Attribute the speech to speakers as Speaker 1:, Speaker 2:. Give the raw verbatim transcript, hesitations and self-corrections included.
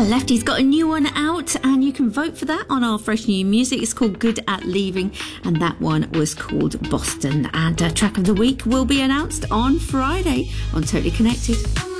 Speaker 1: Lefty's got a new one out, and you can vote for that on our Fresh New Music. It's called Good at Leaving, and that one was called Boston. And uh, track of the week will be announced on Friday on Totally Connected.